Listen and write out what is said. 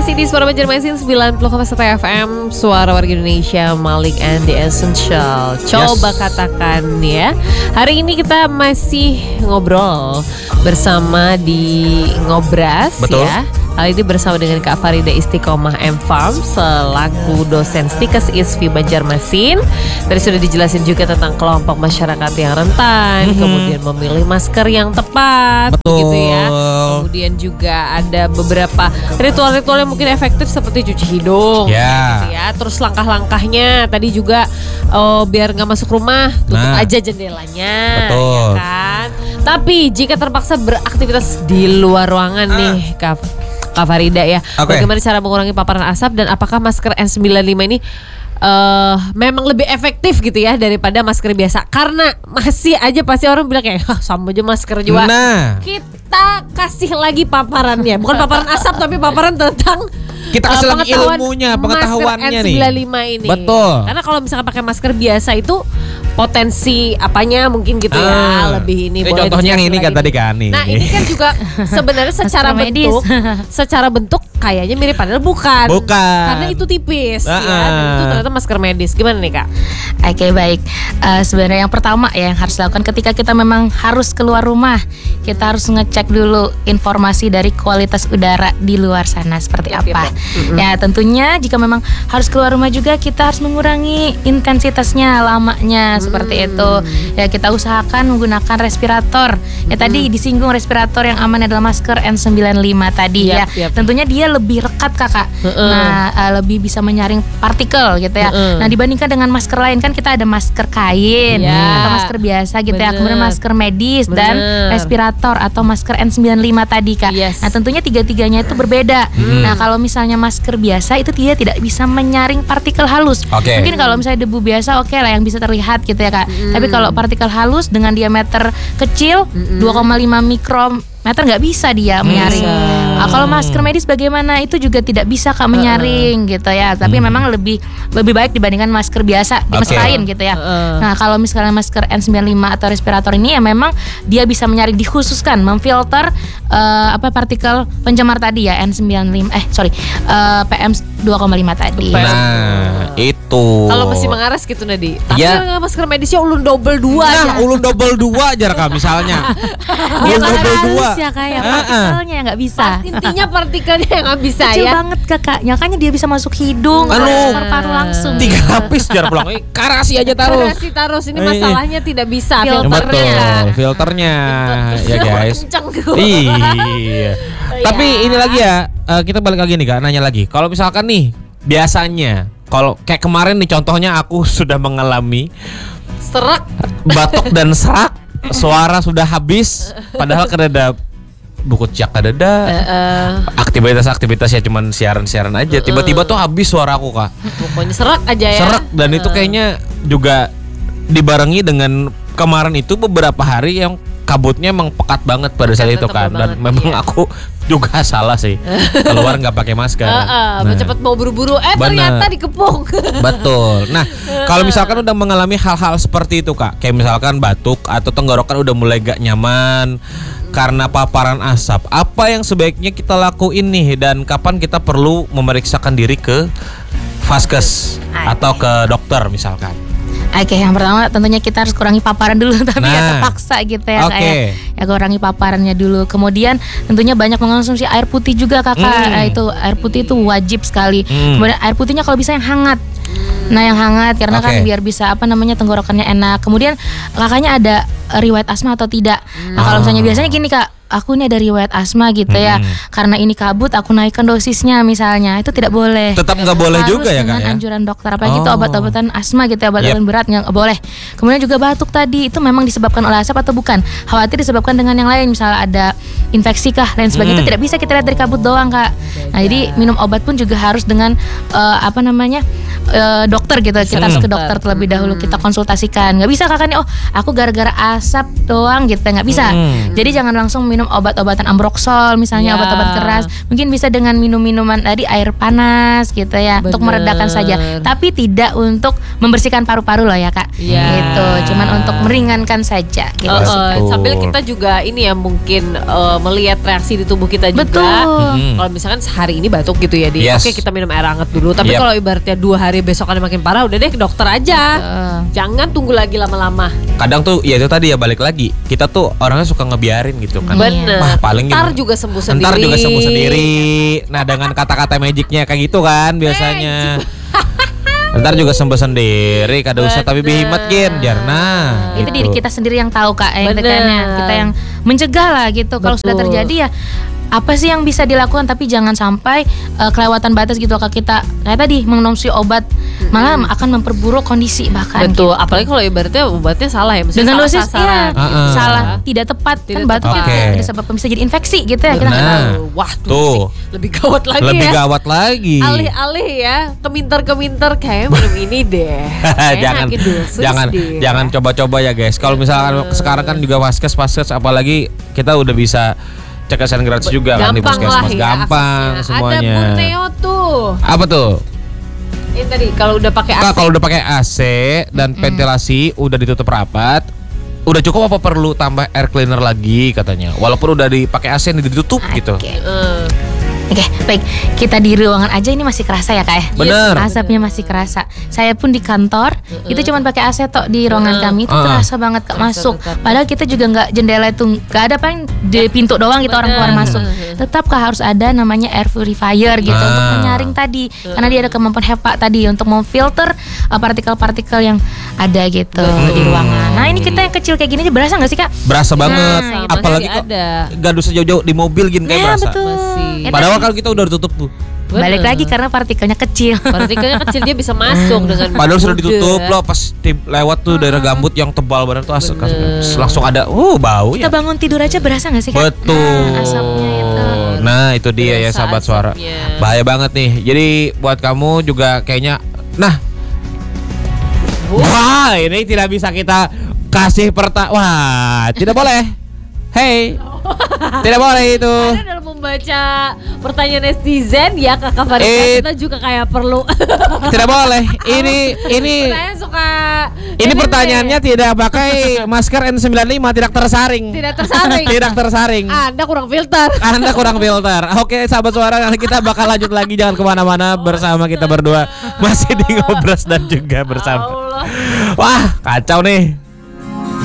Masih di Suara Banjarmasin 90,1 FM, Suara Warga Indonesia, Malik and the Essential. Coba katakan ya. Hari ini kita masih ngobrol bersama di Ngobras. Betul. Ya. Kali ini bersama dengan Kak Farida Istiqomah M Farm selaku dosen Stikes ISFI Banjarmasin. Tadi sudah dijelasin juga tentang kelompok masyarakat yang rentan, kemudian memilih masker yang tepat, Betul. gitu ya. Kemudian juga ada beberapa ritual-ritual yang mungkin efektif seperti cuci hidung, gitu ya. Terus langkah-langkahnya tadi juga biar nggak masuk rumah, tutup aja jendelanya, Betul. ya kan. Tapi jika terpaksa beraktivitas di luar ruangan nih, Kak Farida ya, bagaimana cara mengurangi paparan asap dan apakah masker N95 ini memang lebih efektif gitu ya daripada masker biasa? Karena masih aja pasti orang bilang kayak sama aja masker juga. Nah, Kita kasih lagi paparannya, bukan paparan asap tapi paparan tentang kita kasih lagi ilmunya, pengetahuannya nih. Masker N95 ini. Betul. Karena kalau misalkan pakai masker biasa itu potensi apanya mungkin gitu ya, lebih ini. Boleh contohnya yang ini kan tadi kan nih. Nah ini kan juga sebenarnya secara bentuk kayaknya mirip padahal bukan. Karena itu tipis ya, dan itu ternyata masker medis. Gimana nih Kak? Oke, baik. Sebenarnya yang pertama ya yang harus dilakukan ketika kita memang harus keluar rumah, kita harus ngecek dulu informasi dari kualitas udara di luar sana seperti apa. Ya tentunya jika memang harus keluar rumah juga kita harus mengurangi intensitasnya, lamanya seperti itu. Ya kita usahakan menggunakan respirator. Ya tadi disinggung respirator yang aman adalah masker N95 tadi ya. Tentunya dia lebih rekat Kakak. Nah, lebih bisa menyaring partikel gitu ya. Nah, dibandingkan dengan masker lain kan kita ada masker kain atau masker biasa gitu ya. Kemudian masker medis dan respirator atau masker N95 tadi Kak. Nah, tentunya tiga-tiganya itu berbeda. Nah, kalau misalnya masker biasa itu dia tidak bisa menyaring partikel halus. Mungkin kalau misalnya debu biasa oke lah yang bisa terlihat gitu ya Kak. Tapi kalau partikel halus dengan diameter kecil 2,5 mikrometer nggak bisa dia menyaring. Kalau masker medis bagaimana? Itu juga tidak bisa Kak menyaring gitu ya. Tapi memang lebih baik dibandingkan masker biasa di masker lain gitu ya. Nah, kalau misalnya masker N95 atau respirator ini ya memang dia bisa menyaring, dikhususkan memfilter partikel pencemar tadi ya PM 2,5 tadi. Nah, itu. Kalau masih mengaras gitu Nadi. Tapi masker medisnya ulun double 2 aja. Ulun double 2 aja Kak misalnya. Ulun double 2 ya kayak partikelnya yang nggak bisa. Intinya partikelnya yang nggak bisa kecil ya. banget Kakak. Makanya dia bisa masuk hidung, paru-paru langsung. 3 lapis jar pulang. Karasi aja taruh. Karasi taruh. Ini masalahnya tidak bisa filternya. Filternya ya guys. Iya. Tapi ini lagi ya, kita balik lagi nih Kak, nanya lagi. Kalau misalkan nih biasanya kalau kayak kemarin nih contohnya aku sudah mengalami serak, batuk dan serak, suara sudah habis padahal kedada buku ciak kedada. Aktivitas ya cuman siaran aja. Tiba-tiba tuh habis suaraku Kak. Pokoknya serak aja ya. Serak dan itu kayaknya juga dibarengi dengan kemarin itu beberapa hari yang kabutnya emang pekat banget pada saat itu kan, dan memang aku juga salah sih keluar nggak pakai masker. Cepet mau buru-buru, ternyata dikepung. Betul. Nah, kalau misalkan udah mengalami hal-hal seperti itu Kak, kayak misalkan batuk atau tenggorokan udah mulai gak nyaman karena paparan asap, apa yang sebaiknya kita lakuin nih dan kapan kita perlu memeriksakan diri ke vaskes atau ke dokter misalkan? Oke, yang pertama tentunya kita harus kurangi paparan dulu, tapi ya terpaksa gitu ya kayak ya kurangi paparannya dulu. Kemudian tentunya banyak mengonsumsi air putih juga Kakak. Itu air putih itu wajib sekali. Kemudian air putihnya kalau bisa yang hangat. Nah, yang hangat karena kan biar bisa tenggorokannya enak. Kemudian Kakaknya ada riwayat asma atau tidak? Nah, kalau misalnya biasanya gini Kak, aku ini ada riwayat asma gitu ya. Karena ini kabut aku naikkan dosisnya misalnya. Itu tidak boleh. Tetap nggak boleh juga ya Kak ya? Dengan anjuran dokter, apalagi itu obat-obatan asma gitu ya, obat-obatan berat nggak boleh. Kemudian juga batuk tadi itu memang disebabkan oleh asap atau bukan? Khawatir disebabkan dengan yang lain, misalnya ada infeksi kah lain sebagainya. Itu tidak bisa kita lihat dari kabut doang Kak. Nah, jadi minum obat pun juga harus dengan dokter gitu. Kita harus ke dokter terlebih dahulu, kita konsultasikan. Nggak bisa kakak nih, oh aku gara-gara asap doang gitu, nggak bisa. Jadi jangan langsung minum obat-obatan ambroxol misalnya, obat-obat keras. Mungkin bisa dengan minum-minuman tadi air panas gitu ya, untuk meredakan saja. Tapi tidak untuk membersihkan paru-paru loh ya kak. Gitu, cuman untuk meringankan saja gitu. Sambil kita juga ini ya mungkin melihat reaksi di tubuh kita juga. Kalau misalkan sehari ini batuk gitu ya, oke kita minum air hangat dulu. Tapi kalau ibaratnya 2 hari besokannya makin parah, udah deh ke dokter aja. Jangan tunggu lagi lama-lama. Kadang tuh ya itu tadi ya, balik lagi, kita tuh orangnya suka ngebiarin gitu kan. Bener. Paling ntar juga sembuh sendiri. Ntar juga sembuh sendiri. Nah dengan kata-kata magicnya kayak gitu kan biasanya. Ntar juga sembuh sendiri, kada usah tapi bihimat gin, jarna. Itu gitu. diri kita sendiri yang tahu kak, yang tekannya. Kita yang mencegah lah gitu. Kalau sudah terjadi ya apa sih yang bisa dilakukan, tapi jangan sampai kelewatan batas gitu kak. Kita kayak tadi mengonsumsi obat malah akan memperburuk kondisi bahkan. Betul, gitu. Apalagi kalau ibaratnya obatnya salah ya, misalnya dengan salah dosis sasaran. Salah, tidak tepat kan batuk ada sebab bisa jadi infeksi gitu ya. Kita nggak tahu. Wah tuh lebih gawat lagi lebih ya. gawat lagi. Alih-alih ya keminter kayak minum ini deh. Jangan coba-coba ya guys. Kalau misalkan sekarang kan juga vaskes apalagi kita udah bisa cek kesehatan gratis juga kan di puskesmas, gampang semuanya. Ada Borneo tuh. Apa tuh? Ini tadi kalau udah pakai AC. Kalau udah pakai AC dan ventilasi udah ditutup rapat, udah cukup apa perlu tambah air cleaner lagi katanya? Walaupun udah dipakai AC ini ditutup gitu. Oke, baik. Kita di ruangan aja ini masih kerasa ya kak ya. Bener. Asapnya masih kerasa. Saya pun di kantor itu cuma pakai AC tok di ruangan kami itu terasa banget kak masuk. Padahal kita juga nggak jendela itu nggak ada, paling di pintu doang gitu orang keluar masuk. Tetap kak harus ada namanya air purifier gitu untuk menyaring tadi, karena dia ada kemampuan HEPA tadi untuk memfilter partikel-partikel yang ada gitu di ruangan. Nah ini kita yang kecil kayak gini aja berasa nggak sih kak? Berasa banget. Apalagi kok gak usah jauh-jauh di mobil gini kayak berasa. Padahal kalau kita udah ditutup tuh. Balik lagi karena partikelnya kecil. Partikelnya kecil, dia bisa masuk dengan. Padahal sudah ditutup loh, pas lewat tuh daerah gambut yang tebal banget tuh langsung ada bau ya. Kita bangun tidur aja berasa nggak sih kak? Betul. Asapnya itu. Nah itu dia ya sahabat suara. Bahaya banget nih. Jadi buat kamu juga kayaknya. Nah, wah ini tidak bisa kita kasih wah tidak boleh. Hey, tidak boleh itu. Karena dalam membaca pertanyaan netizen ya Kakak Farida, kita juga kayak perlu. Tidak boleh. Ini saya suka. Ini pertanyaannya tidak pakai masker N95, tidak tersaring. Tidak tersaring. Anda kurang filter. Oke, sahabat suara, nanti kita bakal lanjut lagi, jangan kemana-mana bersama kita berdua masih di Ngobras dan juga bersama. Allah. Wah, kacau nih.